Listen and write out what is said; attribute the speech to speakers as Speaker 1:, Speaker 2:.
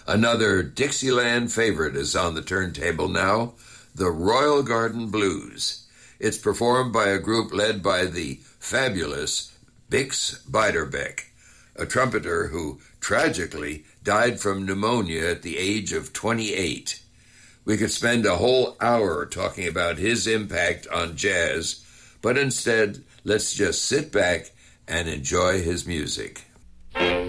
Speaker 1: Another Dixieland favorite is on the turntable now, the Royal Garden Blues. It's performed by a group led by the fabulous Bix Beiderbecke, a trumpeter who tragically died from pneumonia at the age of 28. We could spend a whole hour talking about his impact on jazz, but instead, let's just sit back and enjoy his music.